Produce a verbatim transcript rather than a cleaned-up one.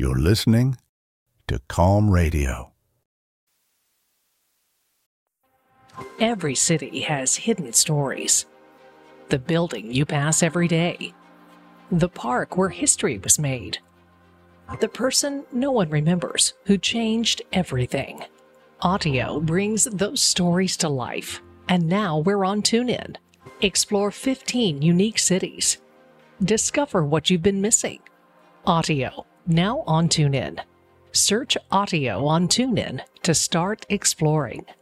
You're listening to Calm Radio. Every city has hidden stories. The building you pass every day. The park where history was made. The person no one remembers who changed everything. Audio brings those stories to life. And now we're on TuneIn. Explore fifteen unique cities. Discover what you've been missing. Audio, now on TuneIn. Search Audio on TuneIn to start exploring.